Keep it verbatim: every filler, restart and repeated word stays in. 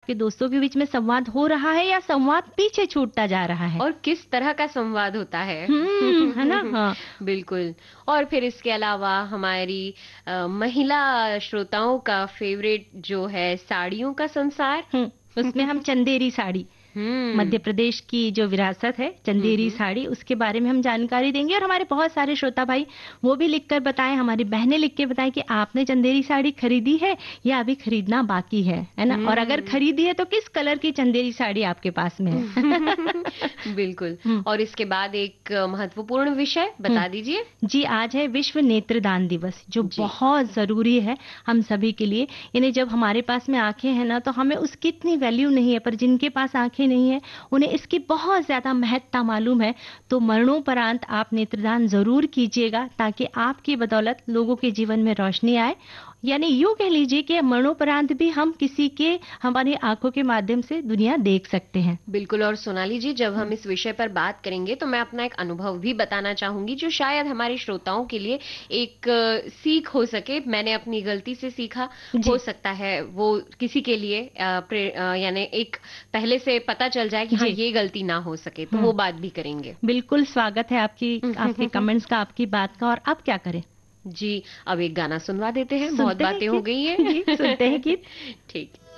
आपके दोस्तों के बीच में संवाद हो रहा है या संवाद पीछे छूटता जा रहा है, और किस तरह का संवाद होता है। हम्म है ना। हाँ बिल्कुल। और फिर इसके अलावा हमारी अ, महिला श्रोताओं का फेवरेट जो है साड़ियों का संसार। हम्म उसमें हम चंदेरी साड़ी, हम्म मध्य प्रदेश की जो विरासत है चंदेरी हम्म साड़ी, उसके बारे में हम जानकारी देंगे। और हमारे बहुत सारे श्रोता भाई वो भी लिखकर बताएं, हमारी बहनें लिख के बताएं कि आपने चंदेरी साड़ी खरीदी है या अभी खरीदना बाकी है है ना। और अगर हम्म खरीदी है तो किस कलर की चंदेरी साड़ी आपके पास में है। बिल्कुल। हम्म और इसके बाद एक अ, महत्वपूर्ण विषय हम्म बता दीजिए। जी, आज है विश्व नेत्रदान दिवस, जो जी। बहुत जरूरी है हम सभी के लिए। यानी जब हमारे पास में आंखें हैं ना, तो हमें उसकी इतनी वैल्यू नहीं है, पर जिनके पास आंखें नहीं है उन्हें इसकी बहुत ज्यादा महत्ता मालूम है। तो मरणोपरांत आप नेत्रदान जरूर कीजिएगा, ताकि आपकी बदौलत लोगों के जीवन में रोशनी आए। यानी यूं कह लीजिए कि मरणोपरांत भी हम किसी के हमारी आंखों के माध्यम से दुनिया देख सकते हैं। बिल्कुल। और सोनाली जी, जब हम्म, हम इस विषय पर बात करेंगे तो मैं अपना एक अनुभव भी बताना चाहूंगी, जो शायद हमारे श्रोताओं के लिए एक अ, सीख हो सके। मैंने अपनी गलती से सीखा, हो जी सकता है वो किसी के लिए अ, प्रे- अ, यानी एक पहले से पता चल जाए कि हाँ जी। ये गलती ना हो सके, तो हम्म वो बात भी करेंगे। बिल्कुल स्वागत है आपकी, आपके कमेंट्स का, आपकी बात का। और अब क्या करें, जी, अब एक गाना सुनवा देते हैं, बहुत सुनते हैं बातें हो गीत। गई जी हैं। सुनते हैं गीत। ठीक।